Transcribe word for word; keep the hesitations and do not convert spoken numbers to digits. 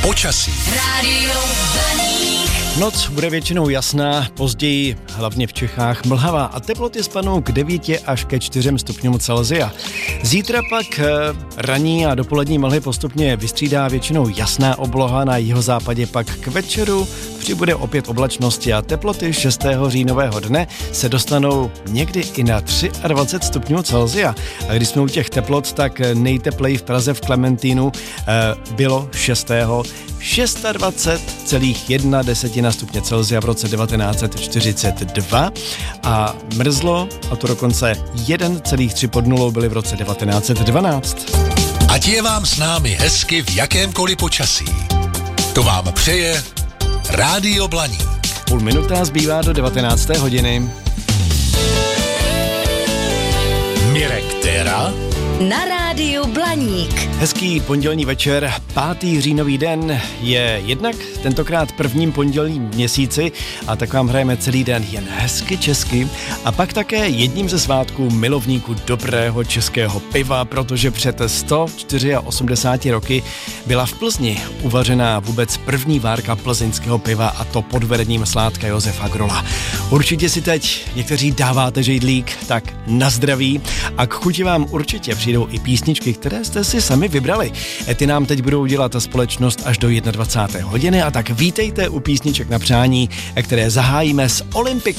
Počasí. Rádio Blaník. Noc bude většinou jasná, později hlavně v Čechách mlhavá a teploty spadnou k devíti až ke čtyřem stupňům Celsia. Zítra pak ranní a dopolední mlhy postupně vystřídá většinou jasná obloha, na jihozápadě pak k večeru přibude opět oblačnosti a teploty šestého říjnového dne se dostanou někdy i na dvacet tři stupňů Celsia. A když jsme u těch teplot, tak nejtepleji v Praze v Klementínu bylo šestého dvacet šest celá jedna desetina stupně Celsia v roce devatenáct set čtyřicet dva a mrzlo, a to dokonce jedna celá tři pod nulou byly v roce devatenáct set dvanáct. Ať je vám s námi hezky v jakémkoliv počasí. To vám přeje Rádio Blaník. Půl minuta zbývá do devatenácté hodiny. Mirek Téra Na Rádiu Blaník. Hezký pondělní večer, pátý říjnový den je jednak tentokrát prvním pondělním měsíci a tak vám hrajeme celý den jen hezky česky a pak také jedním ze svátků milovníků dobrého českého piva, protože před sto osmdesáti čtyřmi roky byla v Plzni uvařená vůbec první várka plzeňského piva a to pod vedením Sládka Josefa Grola. Určitě si teď někteří dáváte žejdlík, tak na zdraví a k chuti vám určitě přijdou i písničky, které jste si sami vybrali. Ty nám teď budou dělat společnost až do dvacáté jedné hodiny a tak vítejte u písniček na přání, které zahájíme s Olympic